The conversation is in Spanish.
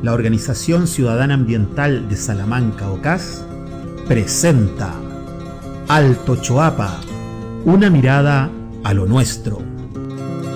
la Organización Ciudadana Ambiental de Salamanca, OCAS, presenta Alto Choapa, una mirada a lo nuestro.